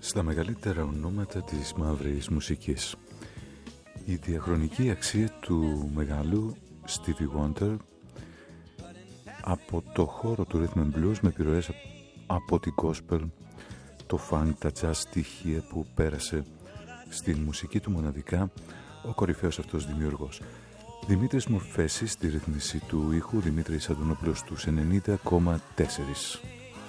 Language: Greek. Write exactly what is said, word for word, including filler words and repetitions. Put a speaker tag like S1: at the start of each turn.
S1: στα μεγαλύτερα ονόματα της μαύρης μουσικής. Η διαχρονική αξία του μεγάλου Stevie Wonder από το χώρο του rhythm and blues με επιρροές από την gospel, το funk, τα jazz στοιχεία που πέρασε στην μουσική του μοναδικά ο κορυφαίος αυτός δημιουργός. Δημήτρης Μορφέσης στη ρύθμιση του ήχου, Δημήτρης Αντωνόπουλος στους ενενήντα κόμμα τέσσερα.